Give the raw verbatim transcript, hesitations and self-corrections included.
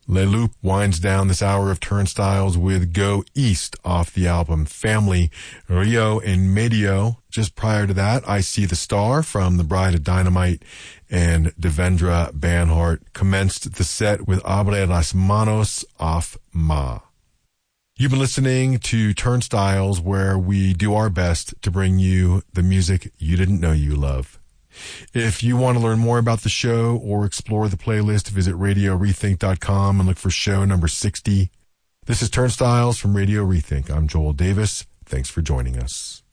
Le Loop winds down this hour of Turnstiles with Go East off the album Family, Rio and Medio. Just prior to that, I See the Star from The Bride of Dynamite, and Devendra Banhart commenced the set with Abre las Manos off Ma. You've been listening to Turnstiles, where we do our best to bring you the music you didn't know you love. If you want to learn more about the show or explore the playlist, visit radio rethink dot com and look for show number sixty. This is Turnstiles from Radio Rethink. I'm Joel Davis. Thanks for joining us.